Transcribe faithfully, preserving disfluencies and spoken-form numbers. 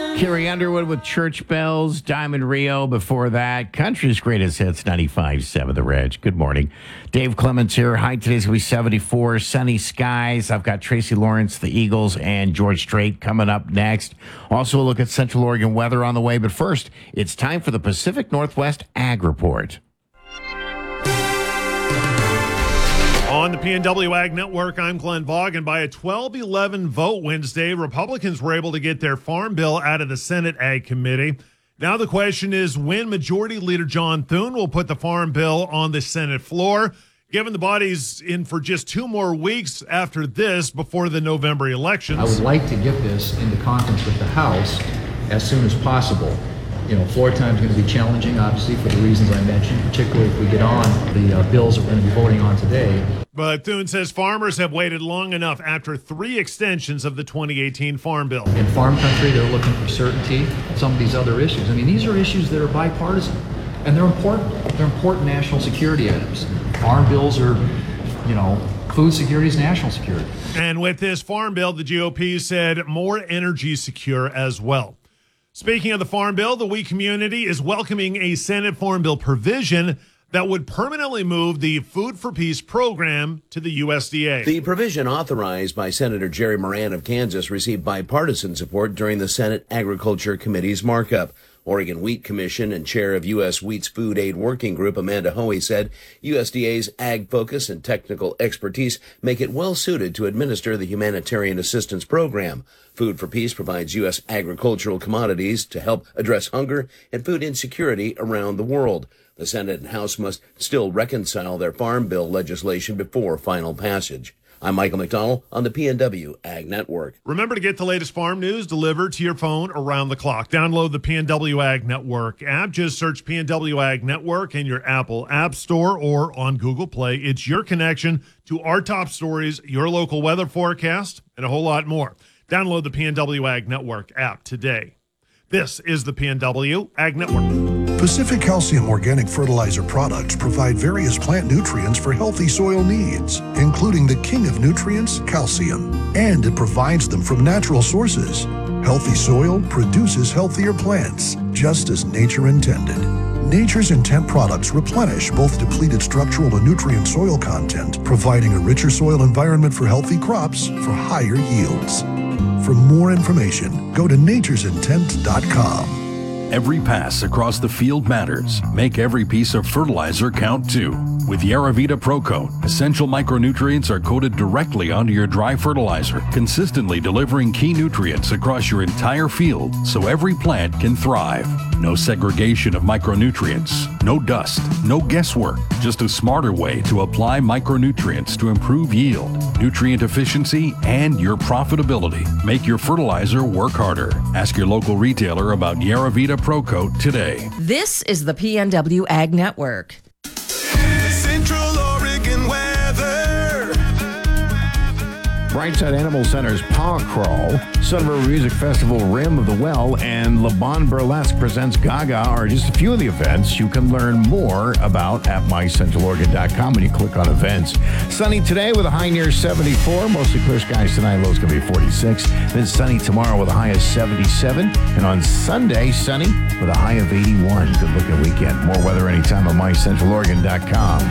Carrie Underwood with Church Bells, Diamond Rio before that. Country's greatest hits, ninety-five point seven The Reg. Good morning. Dave Clements here. High today's going to be seventy-four, sunny skies. I've got Tracy Lawrence, the Eagles, and George Strait coming up next. Also, a look at Central Oregon weather on the way. But first, it's time for the Pacific Northwest Ag Report. On the P N W Ag Network, I'm Glenn Vaughn, and by a twelve eleven vote Wednesday, Republicans were able to get their farm bill out of the Senate Ag Committee. Now the question is when Majority Leader John Thune will put the farm bill on the Senate floor, given the body's in for just two more weeks after this before the November elections. I would like to get this into conference with the House as soon as possible. You know, floor time is going to be challenging, obviously, for the reasons I mentioned, particularly if we get on the uh, bills that we're going to be voting on today. But Thune says farmers have waited long enough after three extensions of the twenty eighteen Farm Bill. In farm country, they're looking for certainty. Some of these other issues, I mean, these are issues that are bipartisan, and they're important. They're important national security items. Farm bills are, you know, food security is national security. And with this Farm Bill, the G O P said more energy secure as well. Speaking of the Farm Bill, the wheat community is welcoming a Senate Farm Bill provision that would permanently move the Food for Peace program to the U S D A. The provision authorized by Senator Jerry Moran of Kansas received bipartisan support during the Senate Agriculture Committee's markup. Oregon Wheat Commission and Chair of U S Wheat's Food Aid Working Group, Amanda Hoey, said U S D A's ag focus and technical expertise make it well suited to administer the humanitarian assistance program. Food for Peace provides U S agricultural commodities to help address hunger and food insecurity around the world. The Senate and House must still reconcile their Farm Bill legislation before final passage. I'm Michael McDonald on the P N W Ag Network. Remember to get the latest farm news delivered to your phone around the clock. Download the P N W Ag Network app. Just search P N W Ag Network in your Apple App Store or on Google Play. It's your connection to our top stories, your local weather forecast, and a whole lot more. Download the P N W Ag Network app today. This is the P N W Ag Network. Pacific Calcium organic fertilizer products provide various plant nutrients for healthy soil needs, including the king of nutrients, calcium. And it provides them from natural sources. Healthy soil produces healthier plants, just as nature intended. Nature's Intent products replenish both depleted structural and nutrient soil content, providing a richer soil environment for healthy crops for higher yields. For more information, go to natures intent dot com. Every pass across the field matters. Make every piece of fertilizer count too. With Yaravita Pro Coat, essential micronutrients are coated directly onto your dry fertilizer, consistently delivering key nutrients across your entire field so every plant can thrive. No segregation of micronutrients, no dust, no guesswork, just a smarter way to apply micronutrients to improve yield, nutrient efficiency, and your profitability. Make your fertilizer work harder. Ask your local retailer about Yaravita Pro Coat today. This is the P N W Ag Network. Central Oregon weather. Brightside Animal Center's Paw Crawl, Sun River Music Festival Rim of the Well, and Le Bon Burlesque presents Gaga are just a few of the events you can learn more about at my central oregon dot com when you click on events. Sunny today with a high near seventy-four. Mostly clear skies tonight. Low's going to be forty-six. Then sunny tomorrow with a high of seventy-seven. And on Sunday, sunny with a high of eighty-one. Good looking weekend. More weather anytime at my central oregon dot com.